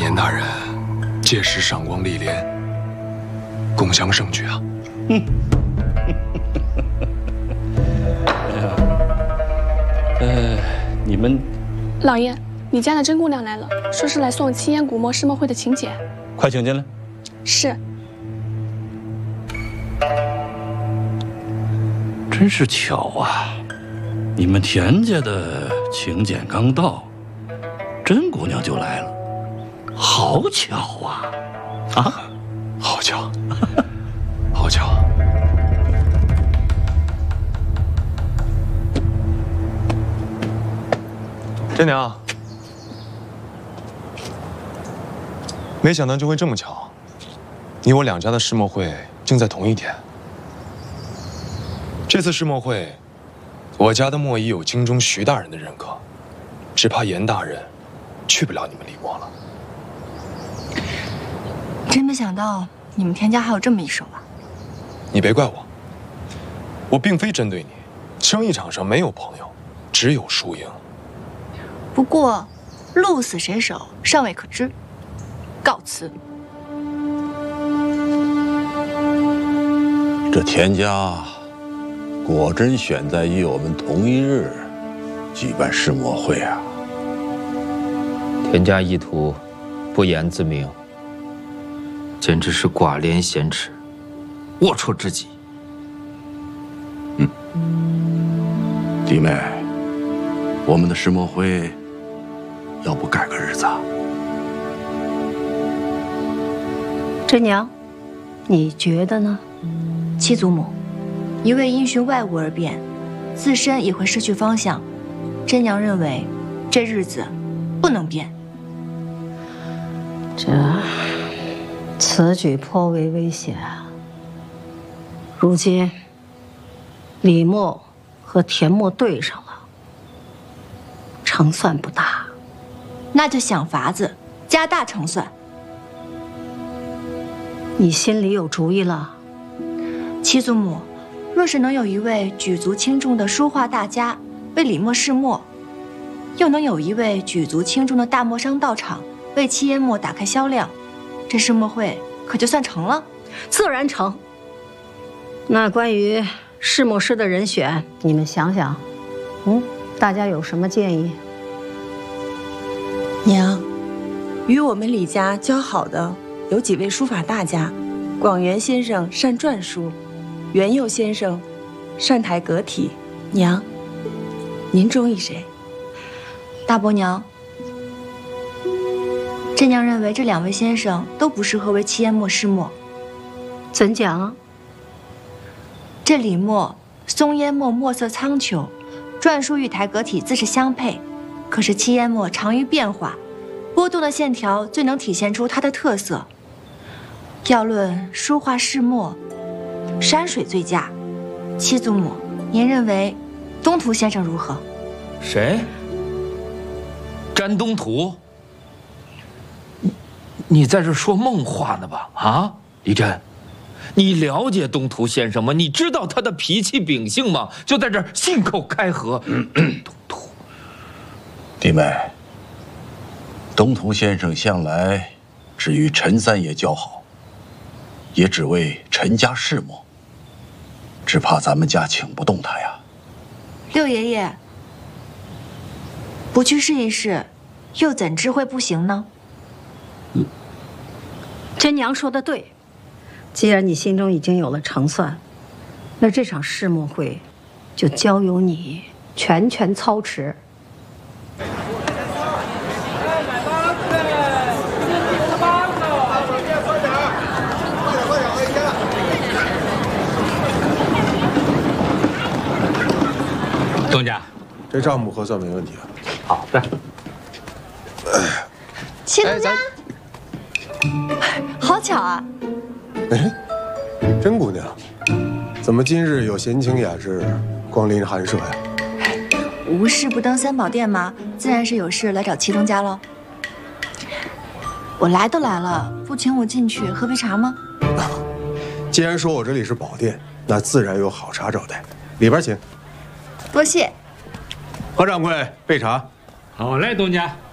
严大人届时赏光历练，共襄盛举啊！ 你们， 老爷，你家的甄姑娘来了，说是来送七烟古墨世墨会的请柬。 快请进来。 是。 真是巧啊！你们田家的请柬刚到，甄姑娘就来了，好巧啊！啊， 好巧，好巧。 真娘，没想到就会这么巧，你我两家的世墨会竟在同一天。这次世墨会，我家的墨已有京中徐大人的认可，只怕严大人去不了你们李墨了。 真没想到你们田家还有这么一手啊！ 你别怪我，我并非针对你，生意场上没有朋友，只有输赢。 不过，鹿死谁手尚未可知。告辞。 这田家果真选在与我们同一日举办世墨会啊！ 田家意图不言自明，简直是寡廉鲜耻，龌龊之极。 弟妹，我们的世墨会要不改个日子啊？ 真娘，你觉得呢？ 七祖母，一味因循外物而变，自身也会失去方向。真娘认为，这日子不能变。 此举颇为危险啊！如今李墨和田墨对上了，胜算不大。 那就想法子加大胜算。 你心里有主意了？ 七祖母，若是能有一位举足轻重的书画大家为李墨试墨，又能有一位举足轻重的大墨商到场为七烟墨打开销量，这世墨会可就算成了。 自然成。那关于试墨师的人选，你们想想，大家有什么建议？ 娘，与我们李家交好的有几位书法大家，广元先生善篆书，元佑先生善楷格体。娘，您中意谁？ 大伯娘，真娘认为这两位先生都不适合为七烟墨试墨。 怎讲？ 这李墨松烟墨墨色苍虬，篆书与楷格体自是相配，可是七烟墨长于变化，波动的线条最能体现出它的特色。要论书画试墨，山水最佳。七祖母，您认为东图先生如何？ 谁？詹东图？你在这说梦话呢吧？啊，李真，你了解东图先生吗？你知道他的脾气秉性吗？就在这信口开河。东图， 弟妹，东图先生向来只与陈三爷交好，也只为陈家试墨，只怕咱们家请不动他呀。 六爷爷，不去试一试，又怎知会不行呢？ 真娘说的对，既然你心中已经有了成算，那这场世墨会就交由你全权操持。 东家， 这账目核算没问题啊。 好的。 七东家，好巧啊！ 哎，甄姑娘，怎么今日有闲情雅致，光临寒舍呀？ 无事不登三宝殿嘛，自然是有事来找七东家喽。我来都来了，不请我进去喝杯茶吗？ 既然说我这里是宝殿，那自然有好茶招待，里边请。 多谢。 何掌柜备茶。 好嘞，东家。